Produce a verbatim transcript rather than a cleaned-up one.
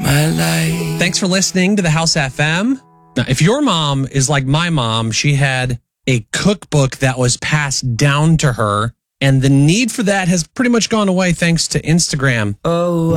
my life. Thanks for listening to the House F M. Now, if your mom is like my mom, she had a cookbook that was passed down to her, and the need for that has pretty much gone away thanks to Instagram. Oh,